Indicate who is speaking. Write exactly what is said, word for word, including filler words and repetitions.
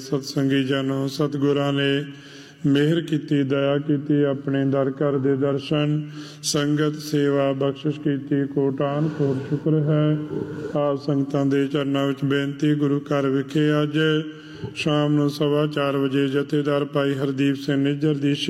Speaker 1: ਸਤਸੰਗੀ ਜਨੋ, ਸਤਿਗੁਰਾਂ ਨੇ ਮਿਹਰ ਕੀਤੀ, ਦਇਆ ਕੀਤੀ, ਆਪਣੇ ਦਰ ਘਰ ਦੇ ਦਰਸ਼ਨ, ਸੰਗਤ ਸੇਵਾ ਬਖਸ਼ਿਸ਼ ਕੀਤੀ। ਕੋਟਾਨ ਕੋਟ ਸ਼ੁਕਰ ਹੈ। ਆਪ ਸੰਗਤਾਂ ਦੇ ਚਰਨਾਂ ਵਿੱਚ ਬੇਨਤੀ। ਗੁਰੂ ਘਰ ਵਿਖੇ ਅੱਜ ਸ਼ਾਮ ਨੂੰ ਸਵਾ ਚਾਰ ਵਜੇ ਜਥੇਦਾਰ ਭਾਈ ਹਰਦੀਪ ਸਿੰਘ ਨਿੱਜਰ ਦੀ